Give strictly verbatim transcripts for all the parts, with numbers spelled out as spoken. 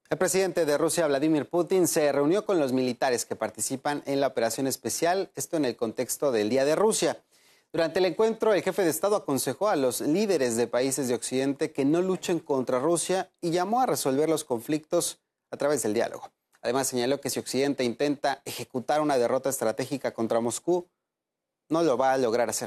El presidente de Rusia, Vladimir Putin, se reunió con los militares que participan en la operación especial, esto en el contexto del Día de Rusia. Durante el encuentro, el jefe de Estado aconsejó a los líderes de países de Occidente que no luchen contra Rusia y llamó a resolver los conflictos a través del diálogo. Además, señaló que si Occidente intenta ejecutar una derrota estratégica contra Moscú, no lo va a lograr hacer.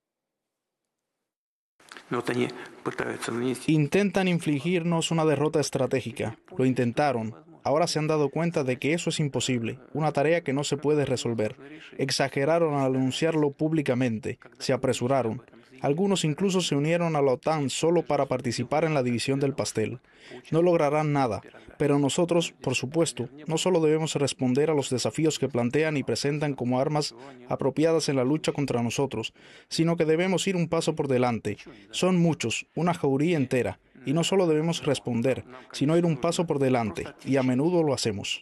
Intentan infligirnos una derrota estratégica. Lo intentaron. Ahora se han dado cuenta de que eso es imposible, una tarea que no se puede resolver. Exageraron al anunciarlo públicamente, se apresuraron. Algunos incluso se unieron a la OTAN solo para participar en la división del pastel. No lograrán nada, pero nosotros, por supuesto, no solo debemos responder a los desafíos que plantean y presentan como armas apropiadas en la lucha contra nosotros, sino que debemos ir un paso por delante. Son muchos, una jauría entera, y no solo debemos responder, sino ir un paso por delante, y a menudo lo hacemos.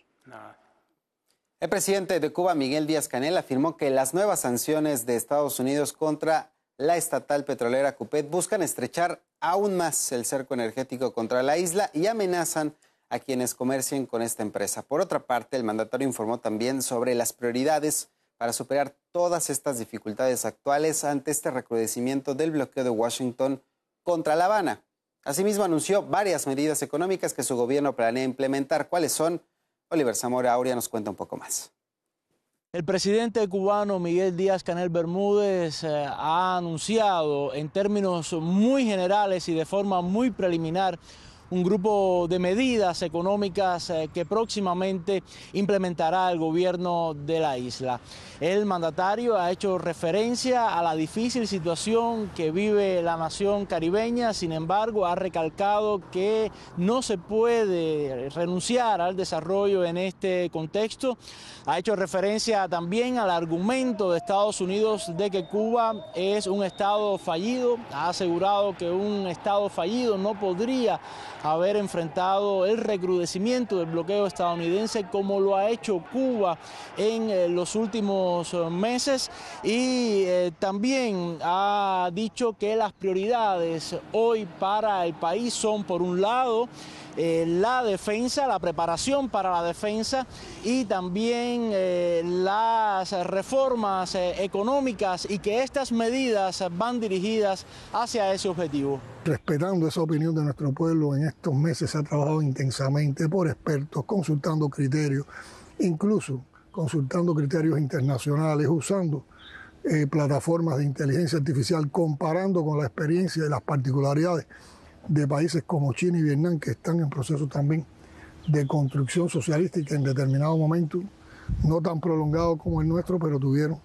El presidente de Cuba, Miguel Díaz-Canel, afirmó que las nuevas sanciones de Estados Unidos contra la estatal petrolera Cupet buscan estrechar aún más el cerco energético contra la isla y amenazan a quienes comercien con esta empresa. Por otra parte, el mandatario informó también sobre las prioridades para superar todas estas dificultades actuales ante este recrudecimiento del bloqueo de Washington contra La Habana. Asimismo, anunció varias medidas económicas que su gobierno planea implementar. ¿Cuáles son? Oliver Zamora Auria nos cuenta un poco más. El presidente cubano Miguel Díaz-Canel Bermúdez eh, ha anunciado en términos muy generales y de forma muy preliminar un grupo de medidas económicas eh, que próximamente implementará el gobierno de la isla. El mandatario ha hecho referencia a la difícil situación que vive la nación caribeña, sin embargo ha recalcado que no se puede renunciar al desarrollo en este contexto. Ha hecho referencia también al argumento de Estados Unidos de que Cuba es un estado fallido. Ha asegurado que un estado fallido no podría haber enfrentado el recrudecimiento del bloqueo estadounidense como lo ha hecho Cuba en eh, los últimos eh, meses y eh, también ha dicho que las prioridades hoy para el país son, por un lado, Eh, la defensa, la preparación para la defensa y también eh, las reformas eh, económicas y que estas medidas van dirigidas hacia ese objetivo. Respetando esa opinión de nuestro pueblo, en estos meses se ha trabajado intensamente por expertos, consultando criterios, incluso consultando criterios internacionales, usando eh, plataformas de inteligencia artificial, comparando con la experiencia y las particularidades de países como China y Vietnam, que están en proceso también de construcción socialista y que en determinado momento, no tan prolongado como el nuestro, pero tuvieron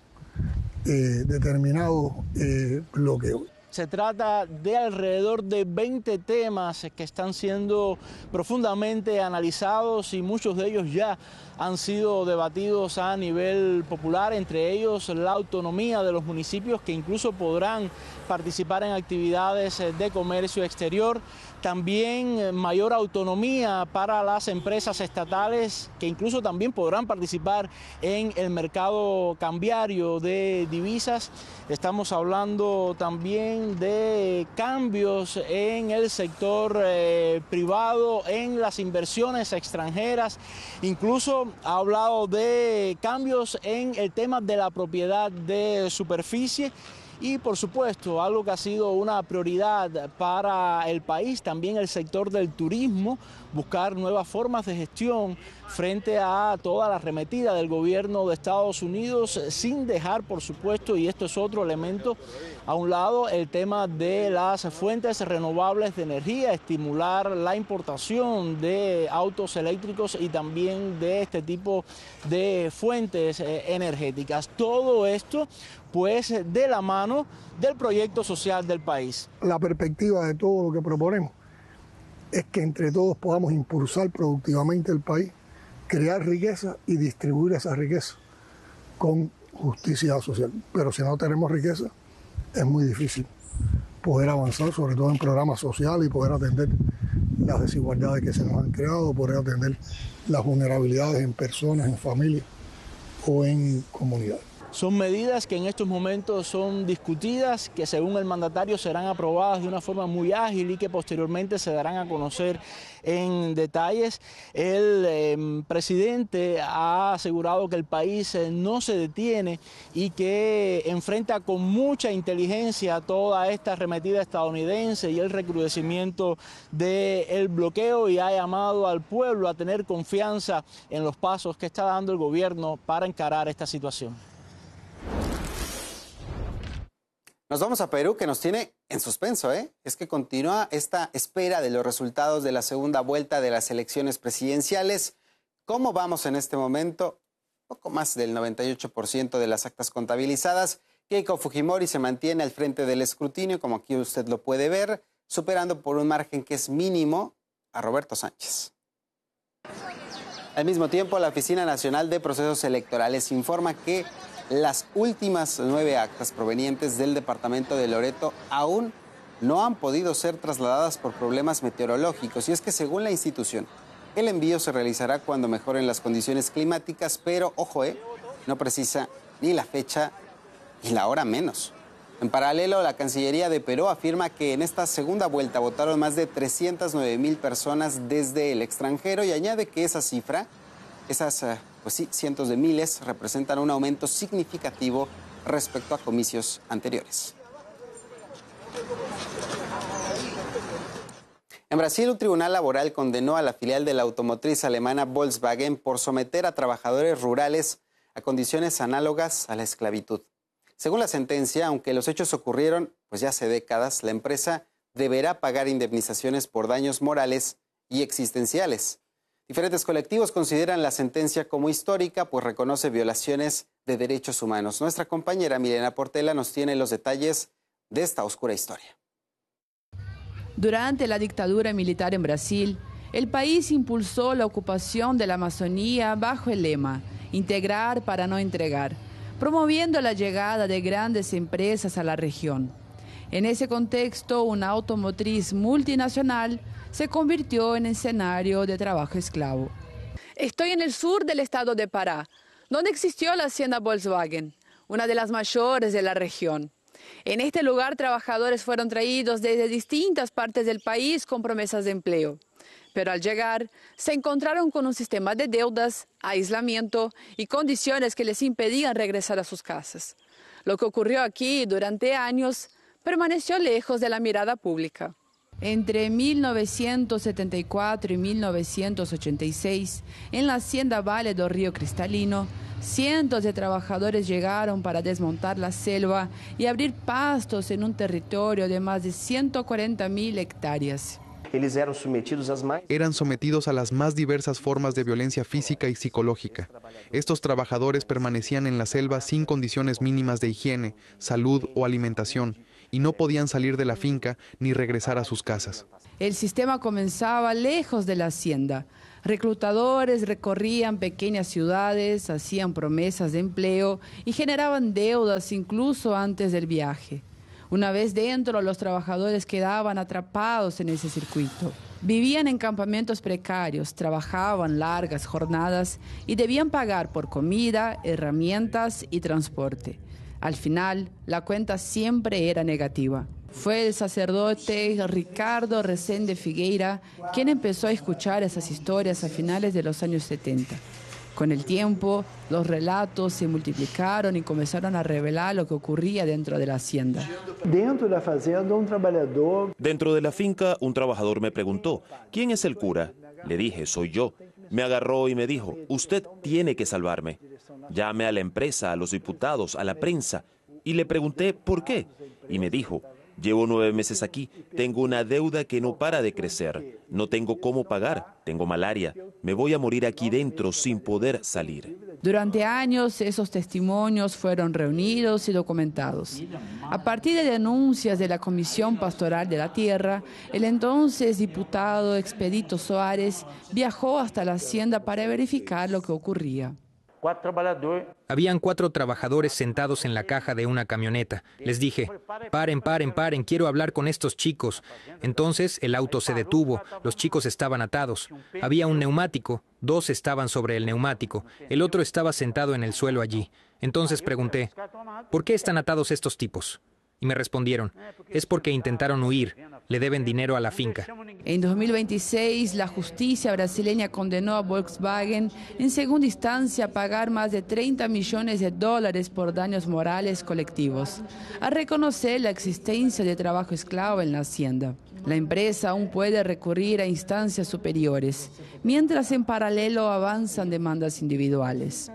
eh, determinados eh, bloqueos. Se trata de alrededor de veinte temas que están siendo profundamente analizados y muchos de ellos ya han sido debatidos a nivel popular, entre ellos la autonomía de los municipios que incluso podrán participar en actividades de comercio exterior, también mayor autonomía para las empresas estatales que incluso también podrán participar en el mercado cambiario de divisas. Estamos hablando también de cambios en el sector eh, privado, en las inversiones extranjeras, incluso ha hablado de cambios en el tema de la propiedad de superficie. Y por supuesto, algo que ha sido una prioridad para el país, también el sector del turismo, buscar nuevas formas de gestión frente a toda la arremetida del gobierno de Estados Unidos, sin dejar, por supuesto, y esto es otro elemento, a un lado el tema de las fuentes renovables de energía, estimular la importación de autos eléctricos y también de este tipo de fuentes eh, energéticas. Todo esto pues de la mano del proyecto social del país. La perspectiva de todo lo que proponemos es que entre todos podamos impulsar productivamente el país, crear riqueza y distribuir esa riqueza con justicia social. Pero si no tenemos riqueza, es muy difícil poder avanzar, sobre todo en programas sociales, y poder atender las desigualdades que se nos han creado, poder atender las vulnerabilidades en personas, en familias o en comunidades. Son medidas que en estos momentos son discutidas, que según el mandatario serán aprobadas de una forma muy ágil y que posteriormente se darán a conocer en detalles. El eh, presidente ha asegurado que el país eh, no se detiene y que enfrenta con mucha inteligencia toda esta arremetida estadounidense y el recrudecimiento del bloqueo, y ha llamado al pueblo a tener confianza en los pasos que está dando el gobierno para encarar esta situación. Nos vamos a Perú, que nos tiene en suspenso, ¿eh? Es que continúa esta espera de los resultados de la segunda vuelta de las elecciones presidenciales. ¿Cómo vamos en este momento? Poco más del noventa y ocho por ciento de las actas contabilizadas. Keiko Fujimori se mantiene al frente del escrutinio, como aquí usted lo puede ver, superando por un margen que es mínimo a Roberto Sánchez. Al mismo tiempo, la Oficina Nacional de Procesos Electorales informa que las últimas nueve actas provenientes del departamento de Loreto aún no han podido ser trasladadas por problemas meteorológicos. Y es que, según la institución, el envío se realizará cuando mejoren las condiciones climáticas, pero, ojo, eh, no precisa ni la fecha y la hora menos. En paralelo, la Cancillería de Perú afirma que en esta segunda vuelta votaron más de trescientas nueve mil personas desde el extranjero y añade que esa cifra, esas pues sí, cientos de miles, representan un aumento significativo respecto a comicios anteriores. En Brasil, un tribunal laboral condenó a la filial de la automotriz alemana Volkswagen por someter a trabajadores rurales a condiciones análogas a la esclavitud. Según la sentencia, aunque los hechos ocurrieron pues ya hace décadas, la empresa deberá pagar indemnizaciones por daños morales y existenciales. Diferentes colectivos consideran la sentencia como histórica, pues reconoce violaciones de derechos humanos. Nuestra compañera Milena Portela nos tiene los detalles de esta oscura historia. Durante la dictadura militar en Brasil, el país impulsó la ocupación de la Amazonía bajo el lema "Integrar para no entregar", promoviendo la llegada de grandes empresas a la región. En ese contexto, una automotriz multinacional se convirtió en escenario de trabajo esclavo. Estoy en el sur del estado de Pará, donde existió la hacienda Volkswagen, una de las mayores de la región. En este lugar, trabajadores fueron traídos desde distintas partes del país con promesas de empleo. Pero al llegar, se encontraron con un sistema de deudas, aislamiento y condiciones que les impedían regresar a sus casas. Lo que ocurrió aquí durante años permaneció lejos de la mirada pública. Entre mil novecientos setenta y cuatro y mil novecientos ochenta y seis, en la hacienda Vale do Río Cristalino, cientos de trabajadores llegaron para desmontar la selva y abrir pastos en un territorio de más de ciento cuarenta mil hectáreas. Eran sometidos a las más diversas formas de violencia física y psicológica. Estos trabajadores permanecían en la selva sin condiciones mínimas de higiene, salud o alimentación, y no podían salir de la finca ni regresar a sus casas. El sistema comenzaba lejos de la hacienda. Reclutadores recorrían pequeñas ciudades, hacían promesas de empleo y generaban deudas incluso antes del viaje. Una vez dentro, los trabajadores quedaban atrapados en ese circuito. Vivían en campamentos precarios, trabajaban largas jornadas y debían pagar por comida, herramientas y transporte. Al final, la cuenta siempre era negativa. Fue el sacerdote Ricardo Resende Figueira quien empezó a escuchar esas historias a finales de los años setenta. Con el tiempo, los relatos se multiplicaron y comenzaron a revelar lo que ocurría dentro de la hacienda. Dentro de la fazenda, un trabajador... Dentro de la finca, un trabajador me preguntó, ¿quién es el cura? Le dije, soy yo. Me agarró y me dijo, usted tiene que salvarme. Llamé a la empresa, a los diputados, a la prensa, y le pregunté, ¿por qué? Y me dijo, llevo nueve meses aquí, tengo una deuda que no para de crecer, no tengo cómo pagar, tengo malaria, me voy a morir aquí dentro sin poder salir. Durante años esos testimonios fueron reunidos y documentados. A partir de denuncias de la Comisión Pastoral de la Tierra, el entonces diputado Expedito Soares viajó hasta la hacienda para verificar lo que ocurría. Habían cuatro trabajadores sentados en la caja de una camioneta. Les dije, paren, paren, paren, quiero hablar con estos chicos. Entonces el auto se detuvo, los chicos estaban atados. Había un neumático, dos estaban sobre el neumático, el otro estaba sentado en el suelo allí. Entonces pregunté, ¿por qué están atados estos tipos? Y me respondieron, es porque intentaron huir, le deben dinero a la finca. En dos mil veintiséis, la justicia brasileña condenó a Volkswagen en segunda instancia a pagar más de treinta millones de dólares por daños morales colectivos, a reconocer la existencia de trabajo esclavo en la hacienda. La empresa aún puede recurrir a instancias superiores, mientras en paralelo avanzan demandas individuales.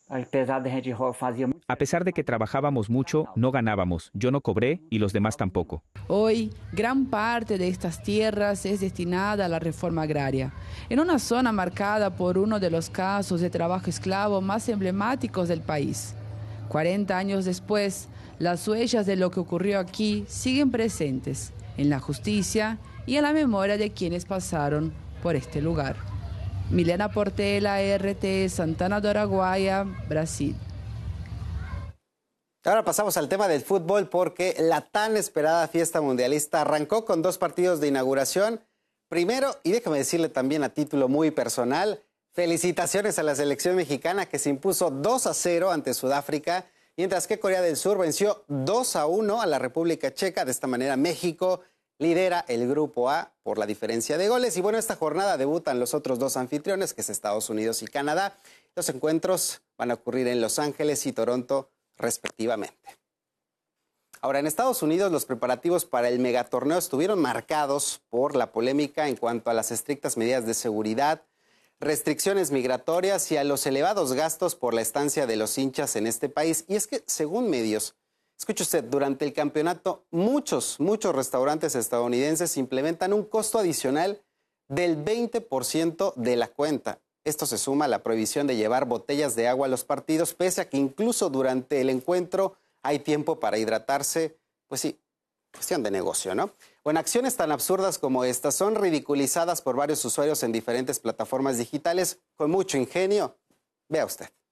A pesar de que trabajábamos mucho, no ganábamos. Yo no cobré y los demás tampoco. Hoy, gran parte de estas tierras es destinada a la reforma agraria, en una zona marcada por uno de los casos de trabajo esclavo más emblemáticos del país. cuarenta años después, las huellas de lo que ocurrió aquí siguen presentes en la justicia y en la memoria de quienes pasaron por este lugar. Milena Portela, R T, Santana do Araguaia, Brasil. Ahora pasamos al tema del fútbol porque la tan esperada fiesta mundialista arrancó con dos partidos de inauguración. Primero, y déjame decirle también a título muy personal, felicitaciones a la selección mexicana que se impuso dos a cero ante Sudáfrica, mientras que Corea del Sur venció dos a uno a la República Checa. De esta manera México lidera el Grupo A por la diferencia de goles. Y bueno, esta jornada debutan los otros dos anfitriones, que es Estados Unidos y Canadá. Los encuentros van a ocurrir en Los Ángeles y Toronto, respectivamente. Ahora, en Estados Unidos, los preparativos para el megatorneo estuvieron marcados por la polémica en cuanto a las estrictas medidas de seguridad, restricciones migratorias y a los elevados gastos por la estancia de los hinchas en este país. Y es que, según medios, escuche usted, durante el campeonato, muchos, muchos restaurantes estadounidenses implementan un costo adicional del veinte por ciento de la cuenta. Esto se suma a la prohibición de llevar botellas de agua a los partidos, pese a que incluso durante el encuentro hay tiempo para hidratarse. Pues sí, cuestión de negocio, ¿no? Bueno, acciones tan absurdas como estas son ridiculizadas por varios usuarios en diferentes plataformas digitales con mucho ingenio. Vea usted.